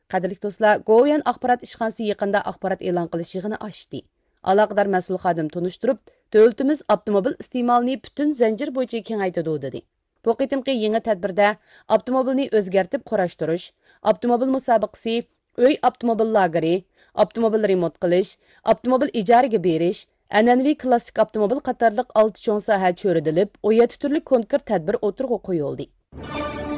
Qadrli do'stlar, Goyan axborot ishxonasi yaqında axborot e'lon qilish yig'ini ochdi. Aloqador mas'ul xodim tunishtirib, davlatimiz avtomobil iste'molini butun zanjir bo'yicha kengaytirdi dedi. Bu qitimqi yangi tadbirda avtomobilni o'zgartib qarashtirish, avtomobil musobaqasi, uy avtomobil lageri, avtomobil remont qilish, avtomobil ijaraga berish, an'anaviy klassik avtomobil qatorliq 6 cho'ng soha cho'ridilib, 17 turli konkurs tadbir o'tirg'i qo'yildi.